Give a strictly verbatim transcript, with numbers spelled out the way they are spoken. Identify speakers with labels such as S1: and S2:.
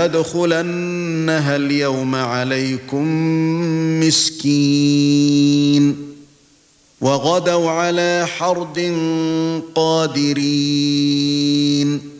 S1: لَأَدْخُلَنَّهَا الْيَوْمَ عَلَيْكُمْ مِسْكِينٍ وَغَدَوْا عَلَى حَرْدٍ قَادِرِينَ